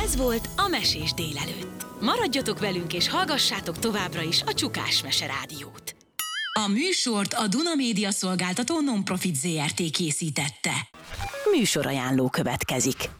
Ez volt a Mesés délelőtt. Maradjatok velünk és hallgassátok továbbra is a Csukás Mese Rádiót. A műsort a Duna Média Szolgáltató Non-Profit Zrt. Készítette. Műsorajánló következik.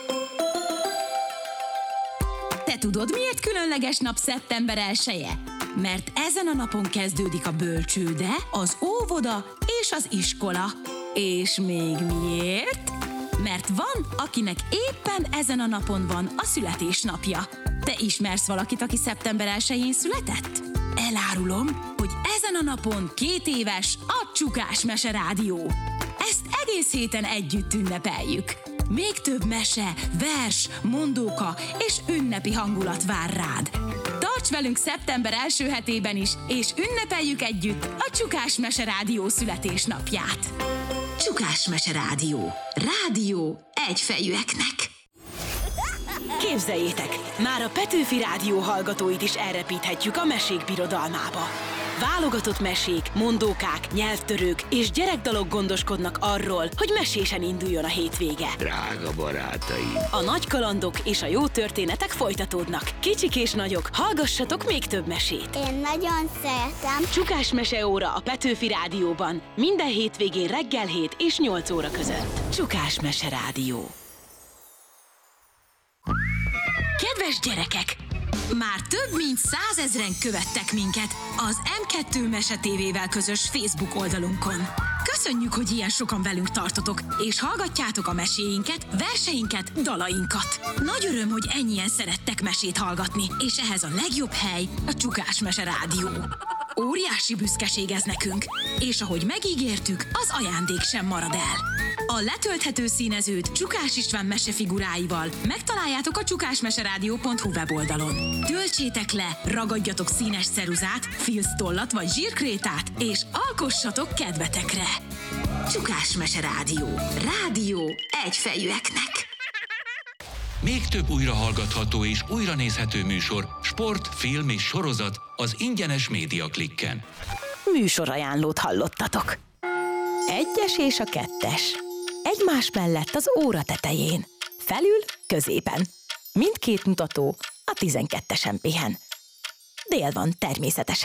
Te tudod, miért különleges nap szeptember 1-je? Mert ezen a napon kezdődik a bölcsőde, az óvoda és az iskola. És még miért? Mert van, akinek éppen ezen a napon van a születésnapja. Te ismersz valakit, aki szeptember 1-én született? Elárulom, hogy ezen a napon 2 éves a Csukás Mese Rádió. Ezt egész héten együtt ünnepeljük. Még több mese, vers, mondóka és ünnepi hangulat vár rád. Tarts velünk szeptember 1. hetében is, és ünnepeljük együtt a Csukás Mese Rádió születésnapját. Csukás Mese Rádió. Rádió egyfejűeknek. Képzeljétek, már a Petőfi Rádió hallgatóit is elrepíthetjük a mesék birodalmába. Válogatott mesék, mondókák, nyelvtörők és gyerekdalok gondoskodnak arról, hogy mesésen induljon a hétvége. Drága barátaim! A nagy kalandok és a jó történetek folytatódnak. Kicsik és nagyok, hallgassatok még több mesét. Én nagyon szeretem. Csukás Meseóra a Petőfi Rádióban. Minden hétvégén reggel 7 és 8 óra között. Csukás Mese Rádió. Kedves gyerekek! Már több mint 100 000-en követtek minket az M2 Mese TV-vel közös Facebook oldalunkon. Köszönjük, hogy ilyen sokan velünk tartotok, és hallgatjátok a meséinket, verseinket, dalainkat. Nagy öröm, hogy ennyien szerettek mesét hallgatni, és ehhez a legjobb hely a Csukás Mese Rádió. Óriási büszkeség ez nekünk, és ahogy megígértük, az ajándék sem marad el. A letölthető színezőt Csukás István mesefiguráival megtaláljátok a csukásmeseradio.hu weboldalon. Töltsétek le, ragadjatok színes ceruzát, filctollat vagy zsírkrétát, és alkossatok kedvetekre. Csukás Mese Rádió. Rádió egyfejűeknek. Még több újrahallgatható és újranézhető műsor, sport, film és sorozat az ingyenes Média Klikken. Műsorajánlót hallottatok. 1-es és a 2-es. Egymás mellett az óra tetején. Felül, középen. Mindkét mutató a 12-esen pihen. Dél van természetesen.